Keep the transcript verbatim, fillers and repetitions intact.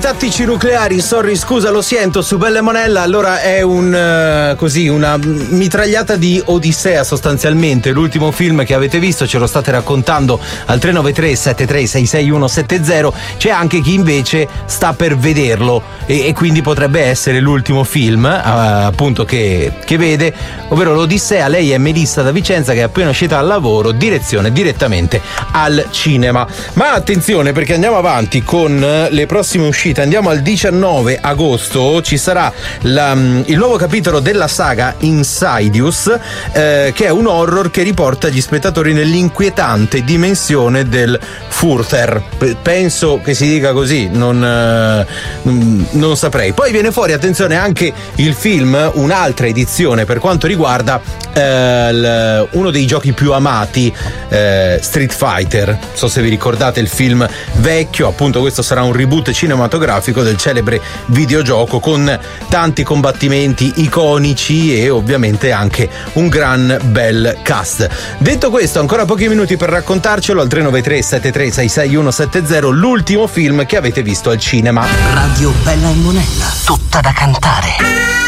tattici nucleari, sorry, scusa, lo sento, su Bella e Monella. Allora è un uh, così una mitragliata di Odissea sostanzialmente. L'ultimo film che avete visto ce lo state raccontando al tre nove tre sette tre sei sei uno sette zero. C'è anche chi invece sta per vederlo e, e quindi potrebbe essere l'ultimo film uh, appunto che, che vede, ovvero l'Odissea. Lei è Melissa da Vicenza, che è appena uscita dal lavoro, direzione direttamente al cinema. Ma attenzione, perché andiamo avanti con le prossime uscite. Andiamo al diciannove agosto, ci sarà la, il nuovo capitolo della saga Insidious, eh, che è un horror che riporta gli spettatori nell'inquietante dimensione del Further. Penso che si dica così, non, eh, non saprei. Poi viene fuori, attenzione, anche il film, un'altra edizione per quanto riguarda eh, l, uno dei giochi più amati, eh, Street Fighter. Non so se vi ricordate il film vecchio, appunto questo sarà un reboot cinematografico del celebre videogioco con tanti combattimenti iconici e ovviamente anche un gran bel cast. Detto questo, ancora pochi minuti per raccontarcelo al tre nove tre sette tre sei sei uno sette zero, l'ultimo film che avete visto al cinema. Radio Bella e Monella, tutta da cantare.